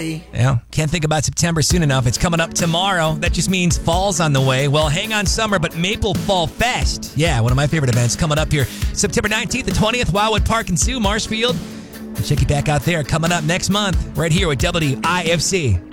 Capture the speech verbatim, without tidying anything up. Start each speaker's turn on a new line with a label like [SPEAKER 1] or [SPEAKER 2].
[SPEAKER 1] buddy.
[SPEAKER 2] Yeah, can't think about September soon enough. It's coming up tomorrow. That just means fall's on the way. Well, hang on summer, but Maple Fall Fest. Yeah, one of my favorite events coming up here. September nineteenth and twentieth, Wildwood Park and Sioux, Marshfield. Check you back out there coming up next month, right here with W I F C.